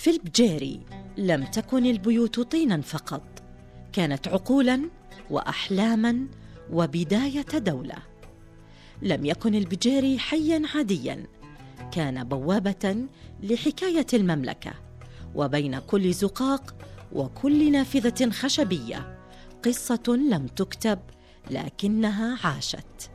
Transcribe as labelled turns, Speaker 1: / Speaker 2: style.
Speaker 1: في البجيري لم تكن البيوت طيناً فقط، كانت عقولاً وأحلاماً وبداية دولة. لم يكن البجيري حياً عادياً، كان بوابة لحكاية المملكة، وبين كل زقاق وكل نافذة خشبية قصة لم تكتب لكنها عاشت.